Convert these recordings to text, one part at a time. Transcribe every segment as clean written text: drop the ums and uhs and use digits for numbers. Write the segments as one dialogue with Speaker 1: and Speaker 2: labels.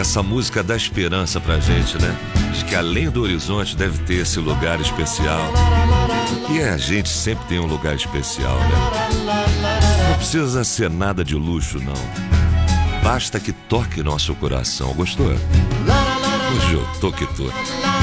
Speaker 1: Essa música dá esperança pra gente, né? De que além do horizonte deve ter esse lugar especial. E a gente sempre tem um lugar especial, né? Não precisa ser nada de luxo, não. Basta que toque nosso coração. Gostou? Hoje eu tô que tô.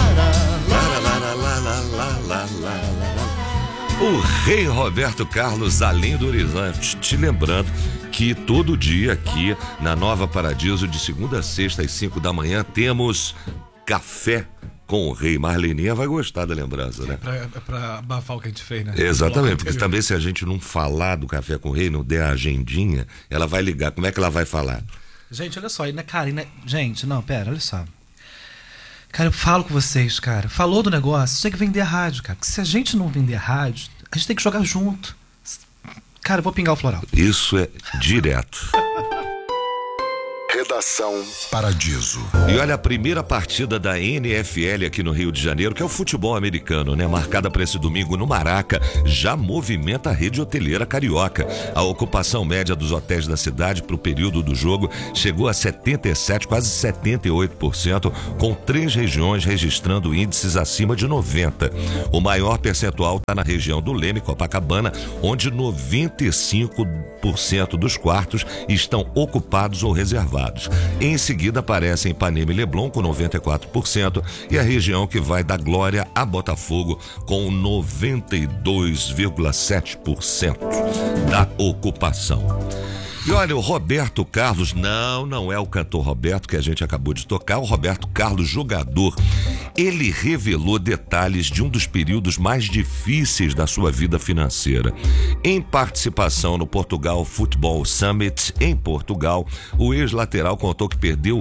Speaker 1: O rei Roberto Carlos, além do horizonte. Te lembrando que todo dia aqui na Nova Paradiso, de segunda a sexta às 5 da manhã, temos café com o rei. Marleninha vai gostar da lembrança, né?
Speaker 2: É pra abafar o que a gente fez, né?
Speaker 1: Exatamente, porque também se a gente não falar do café com o rei, não der a agendinha, ela vai ligar. Como é que ela vai falar?
Speaker 2: Gente, olha só, né, cara? Gente, não, pera, olha só. Cara, eu falo com vocês, cara. Falou do negócio, tem que vender a rádio, cara. Porque se a gente não vender a rádio, a gente tem que jogar junto. Cara, eu vou pingar o floral.
Speaker 1: Isso é direto.
Speaker 3: Redação Paradiso.
Speaker 1: E olha, a primeira partida da NFL aqui no Rio de Janeiro, que é o futebol americano, né? Marcada para esse domingo no Maraca, já movimenta a rede hoteleira carioca. A ocupação média dos hotéis da cidade para o período do jogo chegou a 77%, quase 78%, com 3 regiões registrando índices acima de 90%. O maior percentual está na região do Leme, Copacabana, onde 95% dos quartos estão ocupados ou reservados. Em seguida aparecem Ipanema e Leblon com 94% e a região que vai da Glória a Botafogo com 92,7% da ocupação. E olha, o Roberto Carlos, não é o cantor Roberto que a gente acabou de tocar, o Roberto Carlos, jogador. Ele revelou detalhes de um dos períodos mais difíceis da sua vida financeira. Em participação no Portugal Football Summit, em Portugal, o ex-lateral contou que perdeu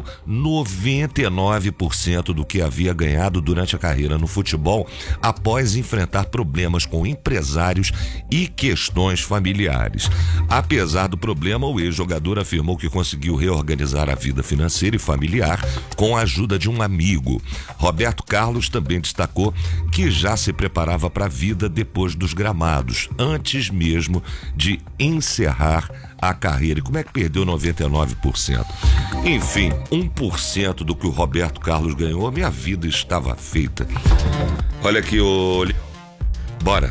Speaker 1: 99% do que havia ganhado durante a carreira no futebol após enfrentar problemas com empresários e questões familiares. Apesar do problema, o ex-jogador afirmou que conseguiu reorganizar a vida financeira e familiar com a ajuda de um amigo. Roberto Carlos também destacou que já se preparava para a vida depois dos gramados, antes mesmo de encerrar a carreira. E como é que perdeu 99%? Enfim, 1% do que o Roberto Carlos ganhou, minha vida estava feita. Olha aqui, bora.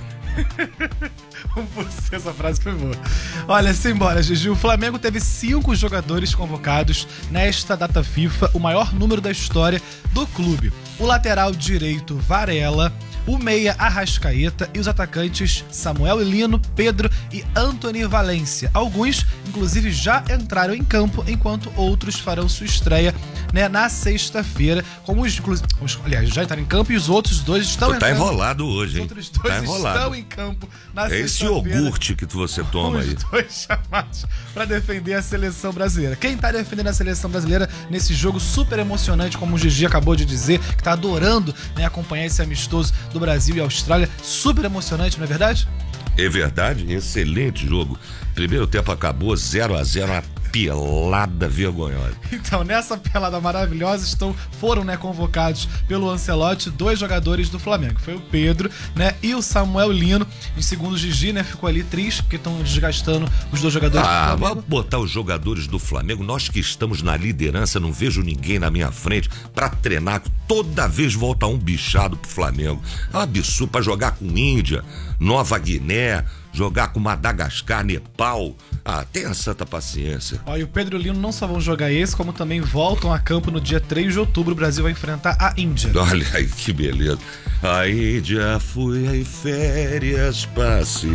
Speaker 2: Essa frase foi boa. Olha, simbora, Gigi. O Flamengo teve 5 jogadores convocados nesta data FIFA, o maior número da história do clube. O lateral direito, Varela, o meia, Arrascaeta, e os atacantes Samuel Lino, Pedro e Antony Valência. Alguns, inclusive, já entraram em campo, enquanto outros farão sua estreia, né, na sexta-feira. Aliás, já entraram em campo e os outros 2 estão entrando.
Speaker 1: Tá enrolado hoje, hein?
Speaker 2: Os outros 2 estão em campo na sexta-feira.
Speaker 1: Esse iogurte que você toma aí.
Speaker 2: Os 2 chamados para defender a seleção brasileira. Quem tá defendendo a seleção brasileira nesse jogo super emocionante, como o Gigi acabou de dizer, que tá adorando, né, acompanhar esse amistoso do Brasil e Austrália, super emocionante, não é verdade?
Speaker 1: É verdade, excelente jogo. Primeiro tempo acabou 0-0, uma pelada vergonhosa.
Speaker 2: Então, nessa pelada maravilhosa foram, né, convocados pelo Ancelotti 2 jogadores do Flamengo. Foi o Pedro, né, e o Samuel Lino. Em segundo o Gigi, né, ficou ali triste porque estão desgastando os 2 jogadores do Flamengo.
Speaker 1: Vamos botar os jogadores do Flamengo. Nós que estamos na liderança, não vejo ninguém na minha frente pra treinar. Toda vez volta um bichado pro Flamengo. É um absurdo pra jogar com Índia, Nova Guiné, jogar com Madagascar, Nepal. Tenha santa paciência.
Speaker 2: E o Pedro e o Lino não só vão jogar esse, como também voltam a campo no dia 3 de outubro. O Brasil vai enfrentar a Índia.
Speaker 1: Olha aí que beleza. A Índia fui em férias, passei